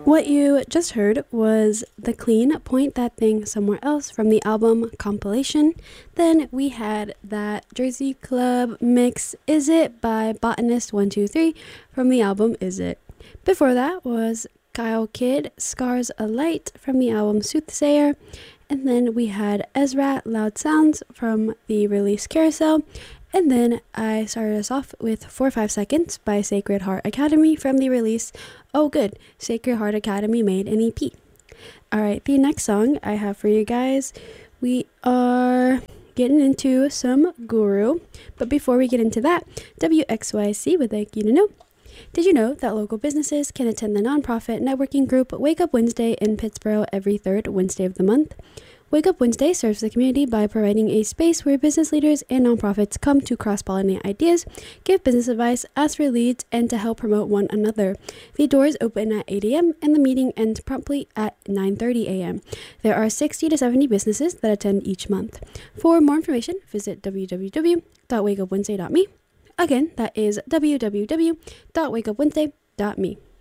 What you just heard was The Clean Point That Thing Somewhere Else from the album Compilation. Then we had that Jersey Club mix Is It by Botanist123 from the album Is It. Before that was Kyle Kidd Scars a Light from the album Soothsayer. And then we had Ezra Loud Sounds from the release Carousel. And then I started us off with 4 or 5 Seconds by Sacred Heart Academy from the release Oh Good, Sacred Heart Academy made an EP. Alright, the next song I have for you guys, we are getting into some Guru. But before we get into that, WXYC would like you to know, did you know that local businesses can attend the nonprofit networking group Wake Up Wednesday in Pittsboro every third Wednesday of the month? Wake Up Wednesday serves the community by providing a space where business leaders and nonprofits come to cross-pollinate ideas, give business advice, ask for leads, and to help promote one another. The doors open at 8 a.m. and the meeting ends promptly at 9:30 a.m. There are 60 to 70 businesses that attend each month. For more information, visit www.wakeupwednesday.me. Again, that is www.wakeupwednesday.me.